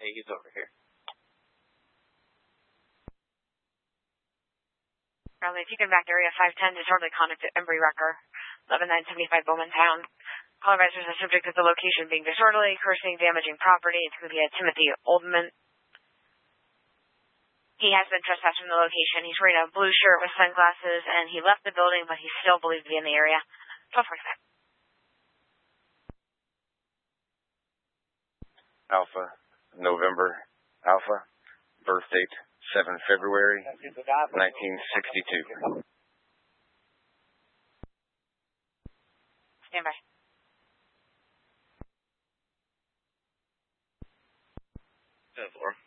Hey, he's over here. Bradley, if you can back area 510 to shortly contact Embry Wrecker, 11975 Bowman Town. Caller advisors are subject to the location being disorderly, cursing, damaging property. It's going to be at Timothy Oldman. He has been trespassed from the location. He's wearing a blue shirt with sunglasses, and he left the building, but he's still believed to be in the area. 1245. Alpha, November, Alpha, birth date 7 February 1962. Stand by. 10-4.